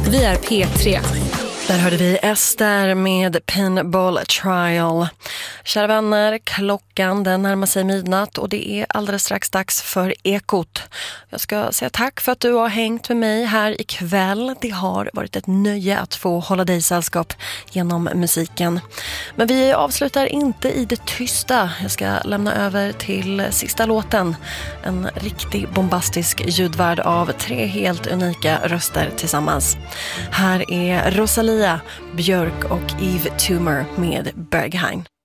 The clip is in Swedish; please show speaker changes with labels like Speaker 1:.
Speaker 1: Vi är P3.
Speaker 2: Där hörde vi Ester med Pinball Trial. Kära vänner, klockan den närmar sig midnatt och det är alldeles strax dags för Ekot. Jag ska säga tack för att du har hängt med mig här ikväll. Det har varit ett nöje att få hålla dig sällskap genom musiken. Men vi avslutar inte i det tysta. Jag ska lämna över till sista låten. En riktig bombastisk ljudvärld av 3 helt unika röster tillsammans. Här är Rosalia, Björk och Eve Tumer med Berghain.